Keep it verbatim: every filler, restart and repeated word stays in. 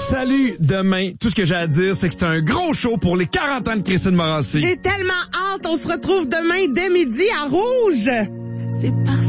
Salut, demain. Tout ce que j'ai à dire, c'est que c'est un gros show pour les quarante ans de Christine Morancy. J'ai tellement hâte. On se retrouve demain dès midi à Rouge. C'est parfait.